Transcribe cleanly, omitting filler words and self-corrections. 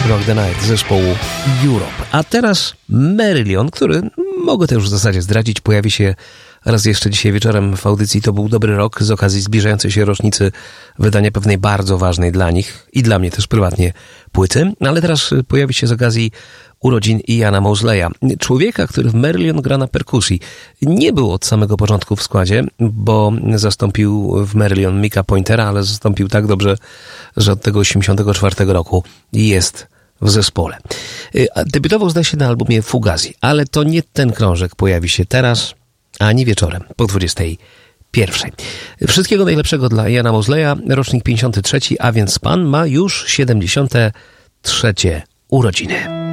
Rock the Night zespołu Europe. A teraz Marillion, który mogę to już w zasadzie zdradzić, pojawi się raz jeszcze dzisiaj wieczorem w audycji To był dobry rok z okazji zbliżającej się rocznicy wydania pewnej bardzo ważnej dla nich i dla mnie też prywatnie płyty. Ale teraz pojawi się z okazji urodzin Iana Mosleya, człowieka, który w Marillion gra na perkusji. Nie był od samego początku w składzie, bo zastąpił w Marillion Micka Pointera, ale zastąpił tak dobrze, że od tego 1984 roku jest w zespole. Debiutował, zdaje się, na albumie Fugazi, ale to nie ten krążek pojawi się teraz, ani wieczorem po 21. Wszystkiego najlepszego dla Iana Mosleya, rocznik 53, a więc pan ma już 73 urodziny.